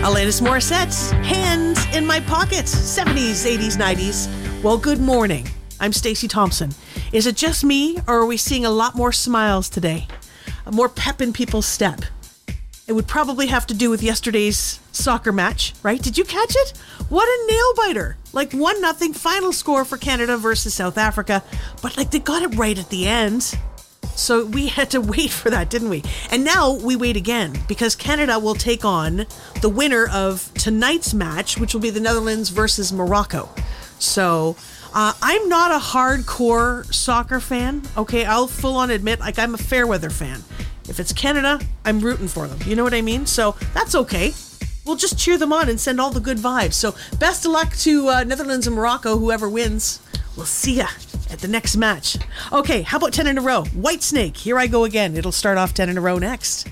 Alanis Morissette's Hands in My Pockets, 70s, 80s, 90s. Well, good morning. I'm Stacey Thompson. Is it just me, or are we seeing a lot more smiles today? More pep in people's step? It would probably have to do with yesterday's soccer match, right? Did you catch it? What a nail-biter. 1-0 final score for Canada versus South Africa. But they got it right at the end. So we had to wait for that, didn't we? And now we wait again, because Canada will take on the winner of tonight's match, which will be the Netherlands versus Morocco. So I'm not a hardcore soccer fan. Okay, I'll full on admit, I'm a fair weather fan. If it's Canada, I'm rooting for them. You know what I mean? So that's okay. We'll just cheer them on and send all the good vibes. So best of luck to Netherlands and Morocco, whoever wins. We'll see ya at the next match. Okay, how about 10 in a row? Whitesnake, here I go again. It'll start off 10 in a row next.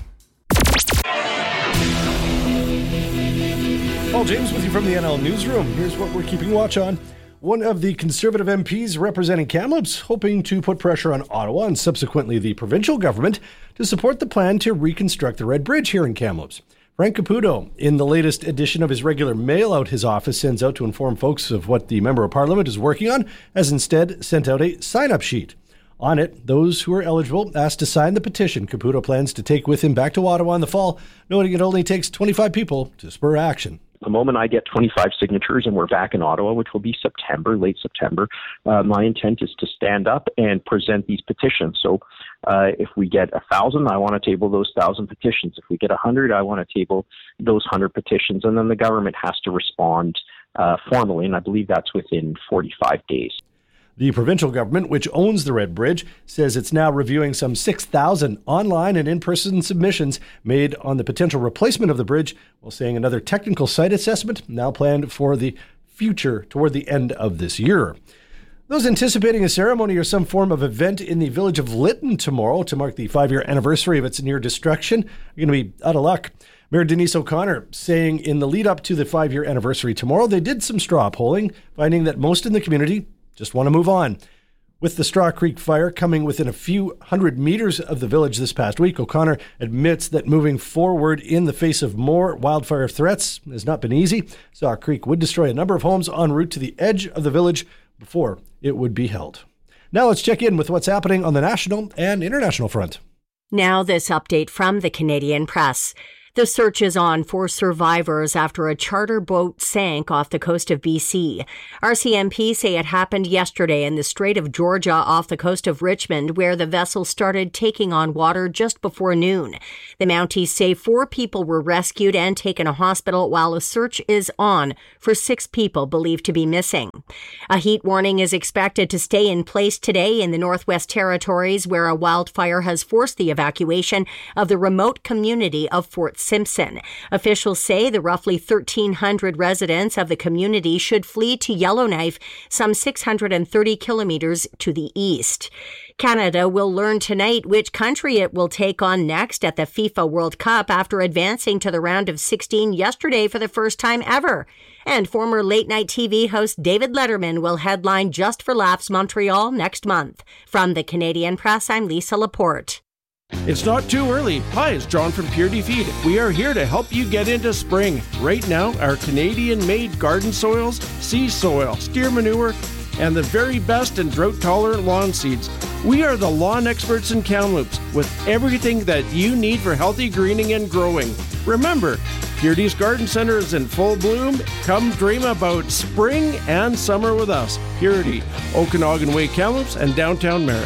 Paul James with you from the NL Newsroom. Here's what we're keeping watch on. One of the Conservative MPs representing Kamloops hoping to put pressure on Ottawa and subsequently the provincial government to support the plan to reconstruct the Red Bridge here in Kamloops. Frank Caputo, in the latest edition of his regular mail-out his office sends out to inform folks of what the Member of Parliament is working on, has instead sent out a sign-up sheet. On it, those who are eligible asked to sign the petition Caputo plans to take with him back to Ottawa in the fall, noting it only takes 25 people to spur action. The moment I get 25 signatures and we're back in Ottawa, which will be September, late September, my intent is to stand up and present these petitions. So if we get 1,000, I want to table those 1,000 petitions. If we get 100, I want to table those 100 petitions. And then the government has to respond formally, and I believe that's within 45 days. The provincial government, which owns the Red Bridge, says it's now reviewing some 6,000 online and in-person submissions made on the potential replacement of the bridge, while saying another technical site assessment now planned for the future toward the end of this year. Those anticipating a ceremony or some form of event in the village of Lytton tomorrow to mark the 5-year anniversary of its near destruction are going to be out of luck. Mayor Denise O'Connor saying in the lead up to the 5-year anniversary tomorrow, they did some straw polling, finding that most in the community just want to move on. With the Straw Creek fire coming within a few hundred meters of the village this past week, O'Connor admits that moving forward in the face of more wildfire threats has not been easy. Straw Creek would destroy a number of homes en route to the edge of the village before it would be held. Now let's check in with what's happening on the national and international front. Now this update from the Canadian Press. The search is on for survivors after a charter boat sank off the coast of BC. RCMP say it happened yesterday in the Strait of Georgia off the coast of Richmond, where the vessel started taking on water just before noon. The Mounties say 4 people were rescued and taken to hospital, while a search is on for 6 people believed to be missing. A heat warning is expected to stay in place today in the Northwest Territories, where a wildfire has forced the evacuation of the remote community of Fort Simpson. Officials say the roughly 1,300 residents of the community should flee to Yellowknife, some 630 kilometers to the east. Canada will learn tonight which country it will take on next at the FIFA World Cup after advancing to the round of 16 yesterday for the first time ever. And former late-night TV host David Letterman will headline Just for Laughs Montreal next month. From the Canadian Press, I'm Lisa Laporte. It's not too early. Hi, it's John from Purity Feed. We are here to help you get into spring. Right now, our Canadian-made garden soils, sea soil, steer manure, and the very best in drought-tolerant lawn seeds. We are the lawn experts in Kamloops with everything that you need for healthy greening and growing. Remember, Purity's Garden Center is in full bloom. Come dream about spring and summer with us. Purity, Okanagan Way, Kamloops, and downtown Merritt.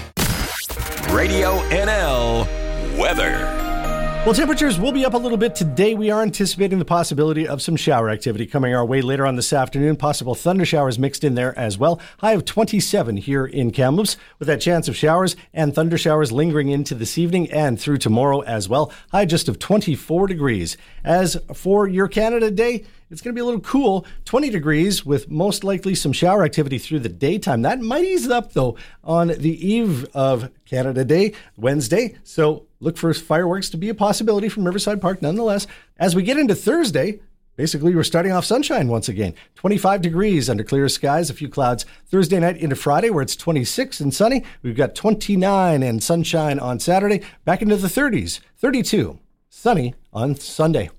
Radio NL weather. Well, temperatures will be up a little bit today. We are anticipating the possibility of some shower activity coming our way later on this afternoon. Possible thunder showers mixed in there as well. High of 27 here in Kamloops, with that chance of showers and thunder showers lingering into this evening and through tomorrow as well. High just of 24 degrees. As for your Canada Day, it's going to be a little cool, 20 degrees with most likely some shower activity through the daytime. That might ease up, though, on the eve of Canada Day, Wednesday. So look for fireworks to be a possibility from Riverside Park nonetheless. As we get into Thursday, basically we're starting off sunshine once again. 25 degrees under clear skies, a few clouds Thursday night into Friday where it's 26 and sunny. We've got 29 and sunshine on Saturday, back into the 30s, 32, sunny on Sunday.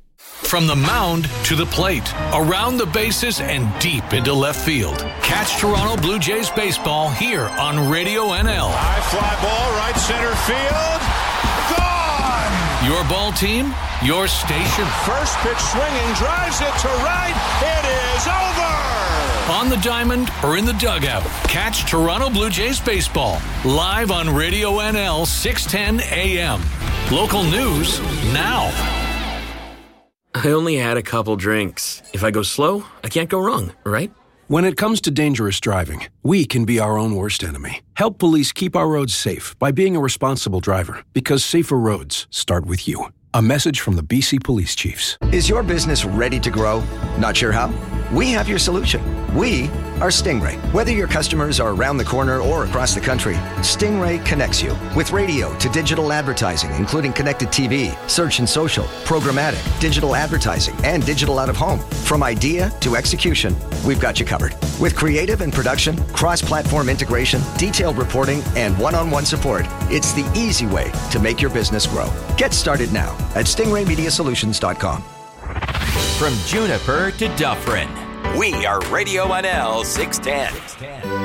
From the mound to the plate, around the bases, and deep into left field. Catch Toronto Blue Jays baseball here on Radio NL. High fly ball, right center field. Gone! Your ball team, your station. First pitch swinging, drives it to right. It is over! On the diamond or in the dugout, catch Toronto Blue Jays baseball live on Radio NL 610 AM. Local news now. I only had a couple drinks. If I go slow, I can't go wrong, right? When it comes to dangerous driving, we can be our own worst enemy. Help police keep our roads safe by being a responsible driver, because safer roads start with you. A message from the BC Police Chiefs. Is your business ready to grow? Not sure how? We have your solution. We are Stingray. Whether your customers are around the corner or across the country, Stingray connects you with radio to digital advertising, including connected TV, search and social, programmatic, digital advertising, and digital out-of-home. From idea to execution, we've got you covered. With creative and production, cross-platform integration, detailed reporting, and one-on-one support, it's the easy way to make your business grow. Get started now at stingraymediasolutions.com. From Juniper to Dufferin, we are Radio NL 610.